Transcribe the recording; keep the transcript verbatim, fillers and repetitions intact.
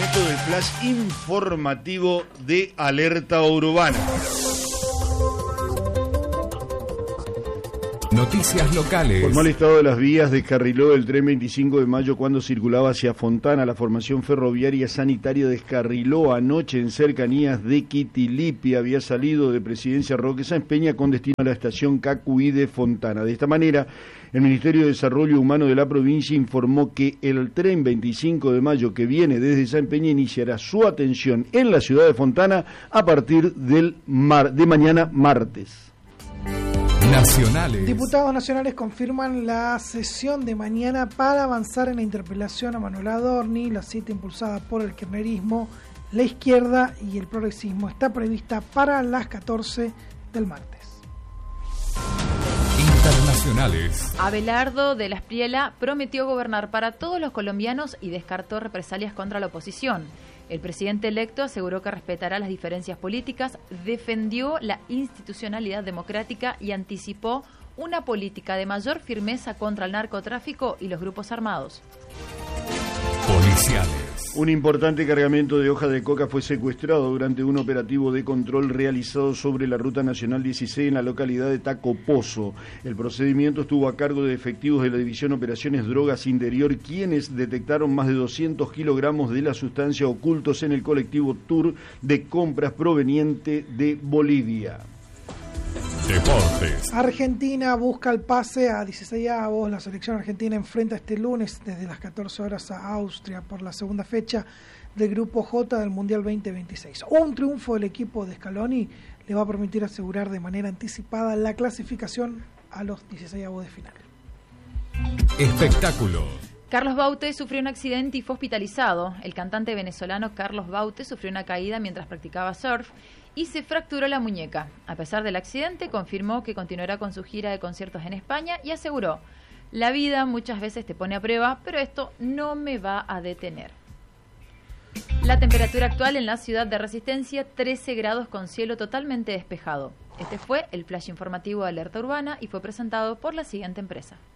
momento del flash informativo de Alerta Urbana. Noticias locales. Por mal estado de las vías, descarriló el tren veinticinco de mayo cuando circulaba hacia Fontana. La formación ferroviaria sanitaria descarriló anoche en cercanías de Quitilipi. Había salido de Presidencia Roque Sáenz Peña con destino a la estación Cacuí de Fontana. De esta manera, el Ministerio de Desarrollo Humano de la provincia informó que el tren veinticinco de mayo que viene desde Sáenz Peña iniciará su atención en la ciudad de Fontana a partir del mar, de mañana martes. Nacionales. Diputados nacionales confirman la sesión de mañana para avanzar en la interpelación a Manuel Adorni. La cita impulsada por el kirchnerismo, la izquierda y el progresismo está prevista para las catorce del martes. Internacionales. Abelardo de la Espriella prometió gobernar para todos los colombianos y descartó represalias contra la oposición. El presidente electo aseguró que respetará las diferencias políticas, defendió la institucionalidad democrática y anticipó una política de mayor firmeza contra el narcotráfico y los grupos armados. Policiales. Un importante cargamento de hoja de coca fue secuestrado durante un operativo de control realizado sobre la Ruta Nacional dieciséis en la localidad de Tacopozo. El procedimiento estuvo a cargo de efectivos de la División Operaciones Drogas Interior, quienes detectaron más de doscientos kilogramos de la sustancia ocultos en el colectivo Tour de compras proveniente de Bolivia. Deportes. Argentina busca el pase a dieciseisavos. La selección argentina enfrenta este lunes desde las catorce horas a Austria por la segunda fecha del Grupo J del Mundial veinte veintiséis. Un triunfo del equipo de Scaloni le va a permitir asegurar de manera anticipada la clasificación a los dieciseisavos de final. Espectáculo. Carlos Baute sufrió un accidente y fue hospitalizado. El cantante venezolano Carlos Baute sufrió una caída mientras practicaba surf y se fracturó la muñeca. A pesar del accidente, confirmó que continuará con su gira de conciertos en España y aseguró: la vida muchas veces te pone a prueba, pero esto no me va a detener. La temperatura actual en la ciudad de Resistencia, trece grados con cielo totalmente despejado. Este fue el flash informativo de Alerta Urbana y fue presentado por la siguiente empresa.